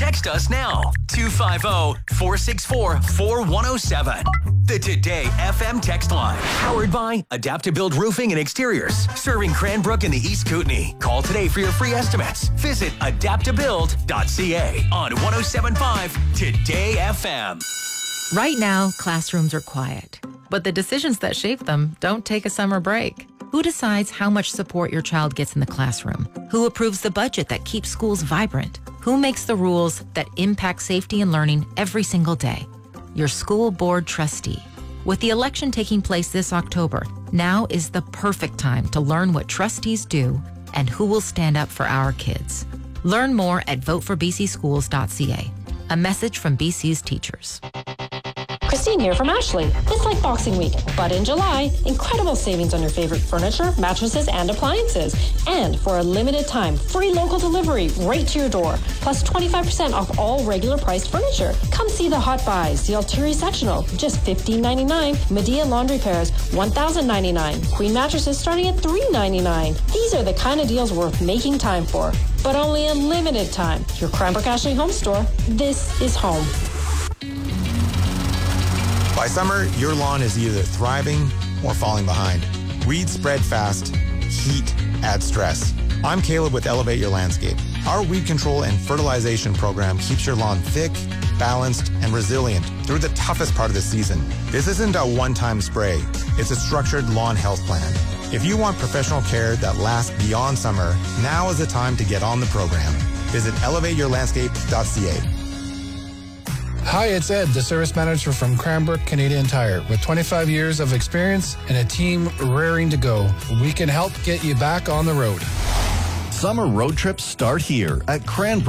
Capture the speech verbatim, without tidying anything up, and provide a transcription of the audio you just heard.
Text us now, two five zero, four six four, four one zero seven. The Today F M text line, powered by Adaptabuild Roofing and Exteriors, serving Cranbrook and the East Kootenay. Call today for your free estimates. Visit adaptabuild dot c a on one oh seven point five Today F M. Right now, classrooms are quiet, but the decisions that shape them don't take a summer break. Who decides how much support your child gets in the classroom? Who approves the budget that keeps schools vibrant? Who makes the rules that impact safety and learning every single day? Your school board trustee. With the election taking place this October, now is the perfect time to learn what trustees do and who will stand up for our kids. Learn more at vote for b c schools dot c a. A message from B C's teachers. Christine here from Ashley. It's like Boxing Week, but in July, incredible savings on your favorite furniture, mattresses, and appliances. And for a limited time, free local delivery right to your door, plus twenty-five percent off all regular priced furniture. Come see the Hot Buys, the Altieri Sectional, just fifteen ninety-nine. Medea laundry pairs, one thousand ninety-nine. Queen mattresses starting at three ninety-nine. These are the kind of deals worth making time for, but only a limited time. Your Cranbrook Ashley Home Store. This is home. By summer, your lawn is either thriving or falling behind. Weeds spread fast, heat adds stress. I'm Caleb with Elevate Your Landscape. Our weed control and fertilization program keeps your lawn thick, balanced, and resilient through the toughest part of the season. This isn't a one-time spray. It's a structured lawn health plan. If you want professional care that lasts beyond summer, now is the time to get on the program. Visit elevate your landscape dot c a. Hi, it's Ed, the service manager from Cranbrook Canadian Tire. With twenty-five years of experience and a team raring to go, we can help get you back on the road. Summer road trips start here at Cranbrook.